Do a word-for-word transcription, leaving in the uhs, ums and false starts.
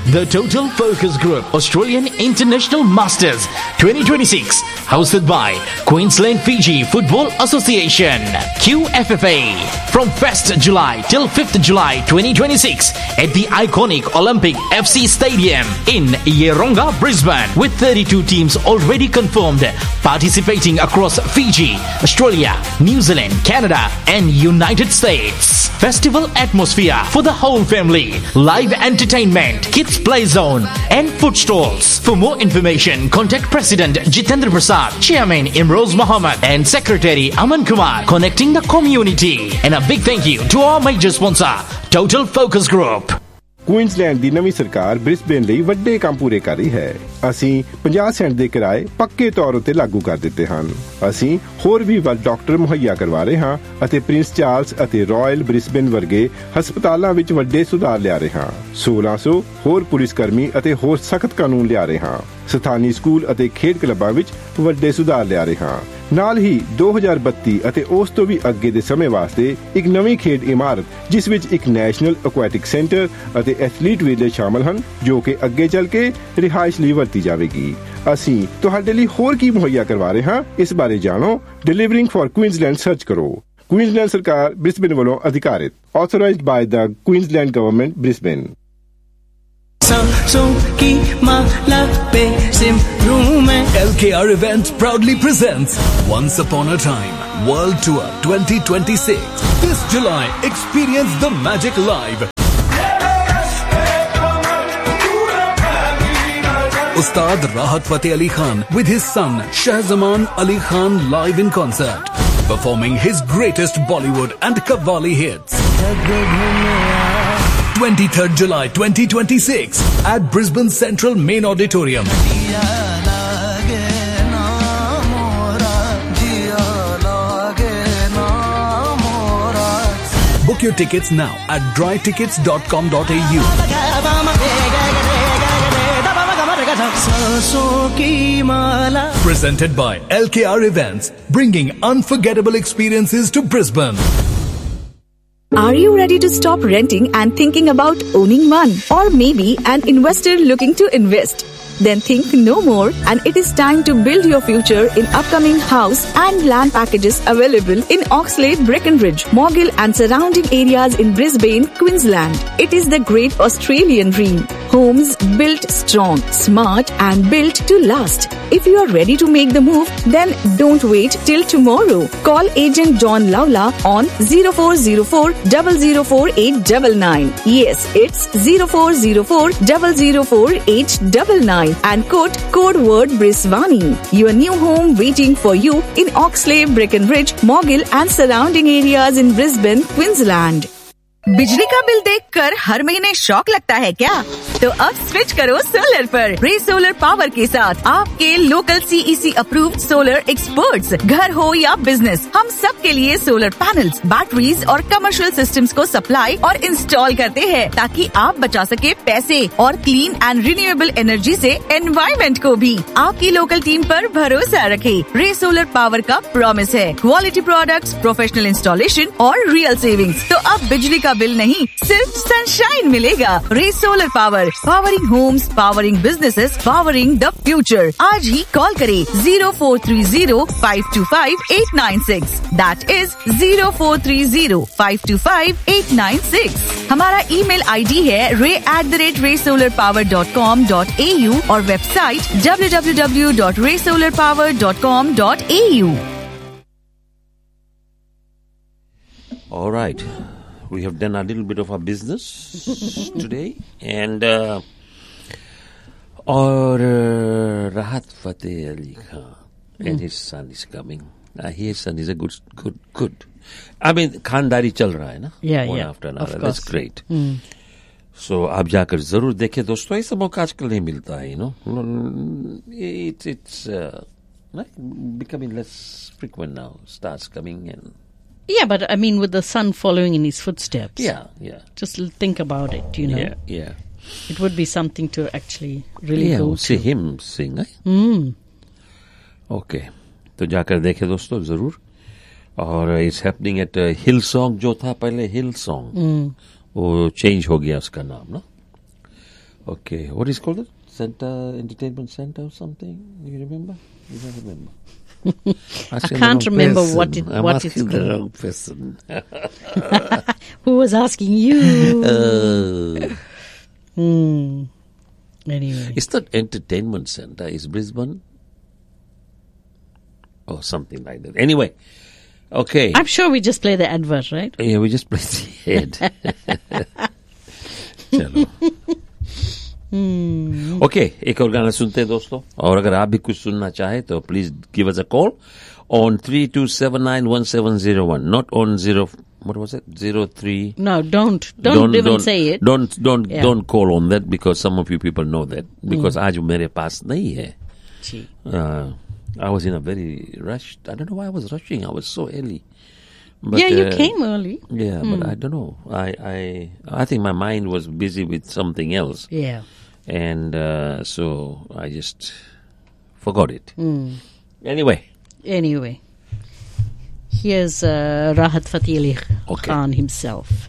The Total Focus Group Australian International Masters twenty twenty-six, hosted by Queensland Fiji Football Association, Q F F A, from first July till fifth July twenty twenty-six at the iconic Olympic F C Stadium in Yeronga, Brisbane, with thirty-two teams already confirmed participating across Fiji, Australia, New Zealand, Canada and United States. Festival atmosphere for the whole family, live entertainment, kids play zone and food stalls. For more information, contact President Jitendra Prasad, Chairman Imroz Mohammed and Secretary Aman Kumar, connecting the community. And a big thank you to our major sponsor, Total Focus Group. Queensland ਦੀ ਨਵੀਂ ਸਰਕਾਰ Brisbane ਲਈ ਵੱਡੇ ਕੰਮ ਪੂਰੇ ਕਰ ਰਹੀ ਹੈ। ਅਸੀਂ ਪੰਜਾਹ ਸੈਂਟ ਦੇ ਕਿਰਾਏ ਪੱਕੇ ਤੌਰ ਉੱਤੇ ਲਾਗੂ ਕਰ ਦਿੱਤੇ ਹਨ। ਅਸੀਂ ਹੋਰ ਵੀ ਵੱਧ ਡਾਕਟਰ ਮੁਹੱਈਆ ਕਰਵਾ ਰਹੇ ਹਾਂ ਅਤੇ ਪ੍ਰਿੰਸ ਚਾਰਲਸ ਅਤੇ ਰਾਇਲ ਬ੍ਰਿਸਬੇਨ ਵਰਗੇ ਹਸਪਤਾਲਾਂ ਵਿੱਚ ਵੱਡੇ ਸੁਧਾਰ ਲਿਆ ਰਹੇ ਹਾਂ। ਸੋਲਾਂ ਸੌ ਹੋਰ ਪੁਲਿਸ ਕਰਮੀ ਅਤੇ ਹੋਰ ਸਖਤ ਕਾਨੂੰਨ ਲਿਆ ਰਹੇ ਹਾਂ। ਸਥਾਨੀ ਸਕੂਲ ਅਤੇ ਖੇਡ ਕਲੱਬਾਂ ਵਿੱਚ ਵੱਡੇ ਸੁਧਾਰ ਲਿਆ ਰਹੇ ਹਾਂ। ਨਾਲ ਹੀ ਦੋ ਹਜ਼ਾਰ ਬੱਤੀ ਅਤੇ ਉਸ ਤੋਂ ਵੀ ਅੱਗੇ ਦੇ ਸਮੇਂ ਵਾਸਤੇ ਇੱਕ ਨਵੀਂ ਖੇਡ ਇਮਾਰਤ ਜਿਸ ਵਿੱਚ ਇੱਕ ਨੈਸ਼ਨਲ ਐਕੁਐਟਿਕ ਸੈਂਟਰ ਅਤੇ ਐਥਲੀਟ ਵਿਲੇਜ ਸ਼ਾਮਲ ਹਨ, ਜੋ ਕਿ ਅੱਗੇ ਚੱਲ ਕੇ ਰਿਹਾਇਸ਼ ਲਈ ਵਰਤੀ ਜਾਵੇਗੀ। ਅਸੀਂ ਤੁਹਾਡੇ ਲਈ ਹੋਰ ਕੀ ਮੁਹੱਈਆ ਕਰਵਾ ਰਹੇ ਹਾਂ, ਇਸ ਬਾਰੇ ਜਾਣੋ। ਡਿਲੀਵਰਿੰਗ ਫॉर ਕੁਈਨਜ਼ਲੈਂਡ ਸਰਚ ਕਰੋ। ਕੁਈਨਜ਼ਲੈਂਡ ਸਰਕਾਰ ਬ੍ਰਿਸਬੇਨ ਵੱਲੋਂ ਅਧਿਕਾਰਿਤ, authorised ਬਾय the Queensland government Brisbane. L K R Events proudly presents Once Upon a Time World Tour twenty twenty-six. This July, experience the magic live. Ustad Rahat Fateh Ali Khan with his son Shahzaman Ali Khan live in concert, performing his greatest Bollywood and Qawwali hits. twenty-third July twenty twenty-six at Brisbane Central Main Auditorium. Book your tickets now at dry tickets dot com dot a u. Presented by L K R Events, bringing unforgettable experiences to Brisbane. Are you ready to stop renting and thinking about owning one? Or maybe an investor looking to invest? Then think no more, and it is time to build your future in upcoming house and land packages available in Oxlade, Breckenridge, Morgill and surrounding areas in Brisbane, Queensland. It is the great Australian dream. Homes built strong, smart and built to last. If you are ready to make the move, then don't wait till tomorrow. Call agent John Lawla on zero four zero four, zero zero four eight nine nine. Yes, it's zero four zero four, zero zero four eight nine nine. And quote code word Brisvani. Your new home waiting for you in Oxlade, Breckenridge, Morgill and surrounding areas in Brisbane, Queensland. बिजली का bill देखकर हर महीने शौक लगता है क्या? तो अब स्विच करो सोलर पर। रे सोलर पावर के साथ आपके लोकल सी ई सी अप्रूव्ड सोलर एक्सपर्ट्स। घर हो या बिजनेस, हम सब के लिए सोलर पैनल्स, बैटरीज और कमर्शियल सिस्टम्स को सप्लाई और इंस्टॉल करते हैं, ताकि आप बचा सके पैसे और क्लीन एंड रिन्यूएबल एनर्जी से एनवायरमेंट को भी। आपकी लोकल टीम पर भरोसा रखें। रे सोलर पावर का प्रॉमिस है क्वालिटी प्रोडक्ट्स, प्रोफेशनल इंस्टॉलेशन और रियल सेविंग्स। तो अब बिजली का बिल नहीं, सिर्फ सनशाइन मिलेगा। रे solar power, powering Holmes, powering businesses, powering the future. आज ही कॉल करें zero four three zero five to five eight nine six. That is zero four three zero five to five eight nine six. हमारा email ID है रे at the rate रे solar power dot com dot A you और website W W W dot रे solar power dot com dot A you. All right. We have done a little bit of our business today, and uh, or uh, Rahat Fateh Ali Khan mm. and his son is coming. Uh, his son is a good, good, good. I mean, खानदारी चल रहा है ना? Yeah, One yeah. after another. Of course. That's great. Mm. So आप जाकर जरूर देखें दोस्तों, ऐसा मौका आजकल नहीं मिलता है, you know. It's it's uh, like becoming less frequent now. Starts coming and. Yeah, but I mean, with the son following in his footsteps. Yeah, yeah. Just think about it, you know. Yeah, yeah. It would be something to actually really yeah, go we'll see to. him sing. Eh? Mm. Okay. तो जाकर देखे दोस्तों जरूर। और it's happening at hill song, जो था पहले हिल song, mm. वो चेंज हो गया उसका नाम ना। Okay, what is called it? Center Entertainment Center or something? Do you remember? You don't remember? I can't remember person. what it, I'm what it's asking the called. wrong person. Who was asking you? Uh, Hmm. Anyway. it's not Entertainment Center. It's Brisbane or something like that. Anyway, okay. I'm sure we just play the advert, right? Yeah, we just played the head. चलो. Okay एक और गाना सुनते हैं दोस्तों और अगर आप भी कुछ सुनना चाहे तो please give us a call on three to seven nine one seven zero one not on zero what was it zero three No, don't. Don't, even don't, say it. don't don't Yeah. don't call on that because some of you people know that because आज मेरे पास नहीं है. Gee. uh, I was in a very rush. I don't know why I was rushing. I was so early. But, Yeah, you uh, came early. Yeah, but I don't know. I, I I think my mind was busy with something else, Yeah. and uh, so I just forgot it. Anyway, Anyway. Here's uh, Rahat Fateh Ali Okay. Khan himself.